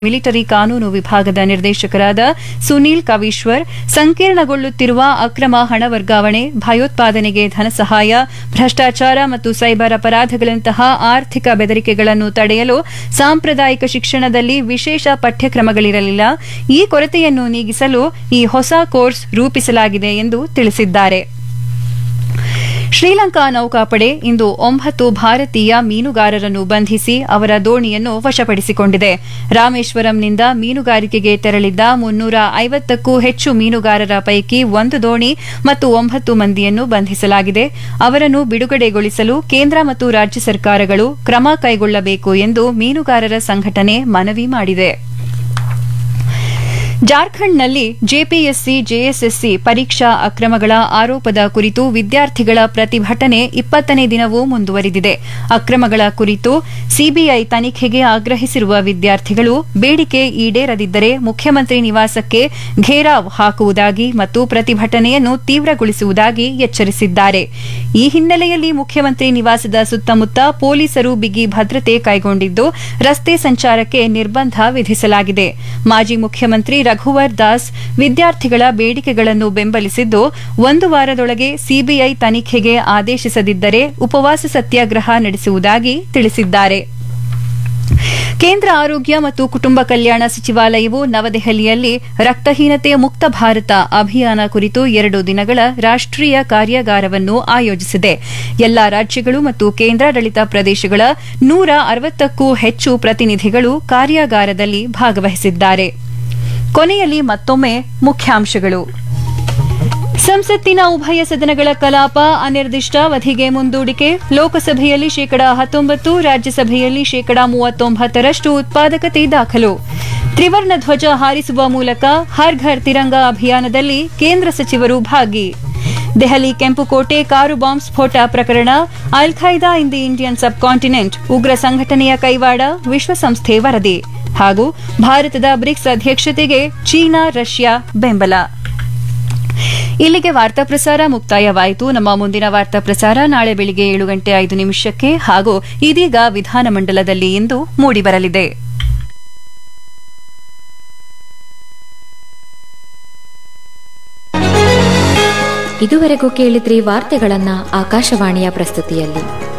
Military ಕಾನೂನು ವಿಭಾಗದ ನಿರ್ದೇಶಕರಾದ ಸುನೀಲ್ ಕವೀಶ್ವರ್ ಸಂಕೀರ್ಣಗೊಳ್ಳುತ್ತಿರುವ ಅಕ್ರಮ ಹಣ ವರ್ಗಾವಣೆ, ಭಯೋತ್ಪಾದನೆಗೆ ಧನಸಹಾಯ, ಭ್ರಷ್ಟಾಚಾರ ಮತ್ತು ಸೈಬರ್ ಅಪರಾಧಗಳಂತಹ ಆರ್ಥಿಕ ಬೆದರಿಕೆಗಳನ್ನು ತಡೆಯಲು ಸಾಂಪ್ರದಾಯಿಕ ಶಿಕ್ಷಣದಲ್ಲಿ ವಿಶೇಷ ಪಠ್ಯಕ್ರಮಗಳಿರಲಿಲ್ಲ. ಈ ಕೊರತೆಯನ್ನು ನೀಗಿಸಲು ಈ ಹೊಸ ಕೋರ್ಸ್ ರೂಪಿಸಲಾಗಿದೆ ಎಂದು ತಿಳಿಸಿದ್ದಾರೆ. ಶ್ರೀಲಂಕಾ ನೌಕಾಪಡೆ ಇಂದು 9 ಭಾರತೀಯ ಮೀನುಗಾರರನ್ನು ಬಂಧಿಸಿ ಅವರ ದೋಣಿಯನ್ನು ವಶಪಡಿಸಿಕೊಂಡಿದೆ. ರಾಮೇಶ್ವರಂನಿಂದ ಮೀನುಗಾರಿಕೆಗೆ ತೆರಳಿದ್ದ 350ಕ್ಕೂ ಹೆಚ್ಚು ಮೀನುಗಾರರ ಪೈಕಿ 1 ದೋಣಿ ಮತ್ತು 9 ಮಂದಿಯನ್ನು ಬಂಧಿಸಲಾಗಿದೆ. ಅವರನ್ನು ಬಿಡುಗಡೆಗೊಳಿಸಲು ಕೇಂದ್ರ ಮತ್ತು ರಾಜ್ಯ ಸರ್ಕಾರಗಳು ಕ್ರಮ ಕೈಗೊಳ್ಳಬೇಕು ಎಂದು ಮೀನುಗಾರರ ಸಂಘಟನೆ ಮನವಿ ಮಾಡಿದೆ. ಜಾರ್ಖಂಡ್ನಲ್ಲಿ ಜೆಪಿಎಸ್ಸಿ, ಜೆಎಸ್ಎಸ್ಸಿ ಪರೀಕ್ಷಾ ಅಕ್ರಮಗಳ ಆರೋಪದ ಕುರಿತು ವಿದ್ಯಾರ್ಥಿಗಳ ಪ್ರತಿಭಟನೆ 20ನೇ ದಿನವೂ ಮುಂದುವರಿದಿದೆ. ಅಕ್ರಮಗಳ ಕುರಿತು ಸಿಬಿಐ ತನಿಖೆಗೆ ಆಗ್ರಹಿಸಿರುವ ವಿದ್ಯಾರ್ಥಿಗಳು ಬೇಡಿಕೆ ಈಡೇರದಿದ್ದರೆ ಮುಖ್ಯಮಂತ್ರಿ ನಿವಾಸಕ್ಕೆ ಘೇರಾವ್ ಹಾಕುವುದಾಗಿ ಮತ್ತು ಪ್ರತಿಭಟನೆಯನ್ನು ತೀವ್ರಗೊಳಿಸುವುದಾಗಿ ಎಚ್ಚರಿಸಿದ್ದಾರೆ. ಈ ಹಿನ್ನೆಲೆಯಲ್ಲಿ ಮುಖ್ಯಮಂತ್ರಿ ನಿವಾಸದ ಸುತ್ತಮುತ್ತ ಪೊಲೀಸರು ಬಿಗಿ ಭದ್ರತೆ ಕೈಗೊಂಡಿದ್ದು ರಸ್ತೆ ಸಂಚಾರಕ್ಕೆ ನಿರ್ಬಂಧ ವಿಧಿಸಲಾಗಿದೆ. ಮಾಜಿ ಮುಖ್ಯಮಂತ್ರಿ ರಘುವರ್ ದಾಸ್ ವಿದ್ಯಾರ್ಥಿಗಳ ಬೇಡಿಕೆಗಳನ್ನು ಬೆಂಬಲಿಸಿದ್ದು 1 ವಾರದೊಳಗೆ ಸಿಬಿಐ ತನಿಖೆಗೆ ಆದೇಶಿಸದಿದ್ದರೆ ಉಪವಾಸ ಸತ್ಯಾಗ್ರಹ ನಡೆಸುವುದಾಗಿ ತಿಳಿಸಿದ್ದಾರೆ. ಕೇಂದ್ರ ಆರೋಗ್ಯ ಮತ್ತು ಕುಟುಂಬ ಕಲ್ಯಾಣ ಸಚಿವಾಲಯವು ನವದೆಹಲಿಯಲ್ಲಿ ರಕ್ತಹೀನತೆ ಮುಕ್ತ ಭಾರತ ಅಭಿಯಾನ ಕುರಿತು 2 ದಿನಗಳ ರಾಷ್ಟೀಯ ಕಾರ್ಯಾಗಾರವನ್ನು ಆಯೋಜಿಸಿದೆ. ಎಲ್ಲಾ ರಾಜ್ಯಗಳು ಮತ್ತು ಕೇಂದ್ರಾಡಳಿತ ಪ್ರದೇಶಗಳ 160ಕ್ಕೂ ಹೆಚ್ಚು ಪ್ರತಿನಿಧಿಗಳು ಕಾರ್ಯಾಗಾರದಲ್ಲಿ ಭಾಗವಹಿಸಿದ್ದಾರೆ. ಕೊನೆಯಲ್ಲಿ ಮತ್ತೊಮ್ಮೆ ಮುಖ್ಯಾಂಶಗಳು. ಸಂಸತ್ತಿನ ಉಭಯ ಸದನಗಳ ಕಲಾಪ ಅನಿರ್ದಿಷ್ಟಾವಧಿಗೆ ಮುಂದೂಡಿಕೆ. ಲೋಕಸಭೆಯಲ್ಲಿ 19%, ರಾಜ್ಯಸಭೆಯಲ್ಲಿ 39% ಉತ್ಪಾದಕತೆ ದಾಖಲು. ತ್ರಿವರ್ಣ ಧ್ವಜ ಹಾರಿಸುವ ಮೂಲಕ ಹರ್ ಘರ್ ತಿರಂಗ ಅಭಿಯಾನದಲ್ಲಿ ಕೇಂದ್ರ ಸಚಿವರು ಭಾಗಿ. ದೆಹಲಿ ಕೆಂಪುಕೋಟೆ ಕಾರು ಬಾಂಬ್ ಸ್ಫೋಟ ಪ್ರಕರಣ, ಅಲ್ Qaeda in the Indian sub continent ಉಗ್ರ ಸಂಘಟನೆಯ ಕೈವಾಡ, ವಿಶ್ವಸಂಸ್ಥೆ ವರದಿ. ಹಾಗೂ ಭಾರತದ ಬ್ರಿಕ್ಸ್ ಅಧ್ಯಕ್ಷತೆಗೆ ಚೀನಾ, ರಷ್ಯಾ ಬೆಂಬಲ. ಇಲ್ಲಿಗೆ ವಾರ್ತಾ ಪ್ರಸಾರ ಮುಕ್ತಾಯವಾಯಿತು. ನಮ್ಮ ಮುಂದಿನ ವಾರ್ತಾ ಪ್ರಸಾರ ನಾಳೆ ಬೆಳಿಗ್ಗೆ 7:05 ಹಾಗೂ ಇದೀಗ ವಿಧಾನಮಂಡಲದಲ್ಲಿ ಇಂದು ಮೂಡಿಬರಲಿದೆ. ಇದುವರೆಗೂ ಕೇಳಿದ್ರಿ ವಾರ್ತೆಗಳನ್ನ ಆಕಾಶವಾಣಿಯ ಪ್ರಸ್ತುತಿಯಲ್ಲಿ.